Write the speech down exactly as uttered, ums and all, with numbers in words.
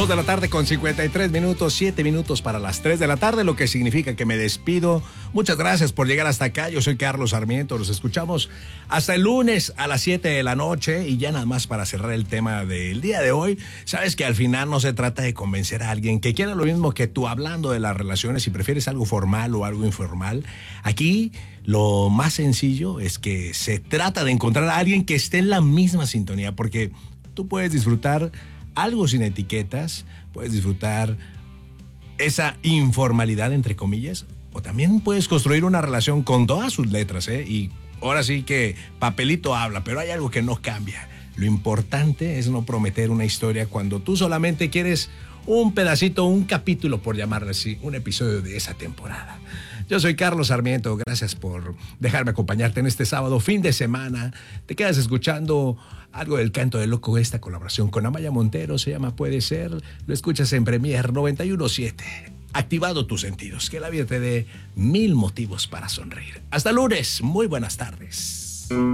dos de la tarde con cincuenta y tres minutos, siete minutos para las tres de la tarde, lo que significa que me despido. Muchas gracias por llegar hasta acá. Yo soy Carlos Sarmiento. Los escuchamos hasta el lunes a las siete de la noche. Y ya nada más para cerrar el tema del día de hoy, sabes que al final no se trata de convencer a alguien que quiera lo mismo que tú, hablando de las relaciones, si prefieres algo formal o algo informal. Aquí lo más sencillo es que se trata de encontrar a alguien que esté en la misma sintonía, porque tú puedes disfrutar algo sin etiquetas, puedes disfrutar esa informalidad, entre comillas, o también puedes construir una relación con todas sus letras, ¿eh? Y ahora sí que papelito habla, pero hay algo que no cambia. Lo importante es no prometer una historia cuando tú solamente quieres un pedacito, un capítulo, por llamarlo así, un episodio de esa temporada. Yo soy Carlos Sarmiento, gracias por dejarme acompañarte en este sábado, fin de semana. Te quedas escuchando algo del Canto del Loco, esta colaboración con Amaya Montero, se llama Puede Ser. Lo escuchas en Premier noventa y uno punto siete. Activado tus sentidos, que la vida te dé mil motivos para sonreír. Hasta lunes, muy buenas tardes.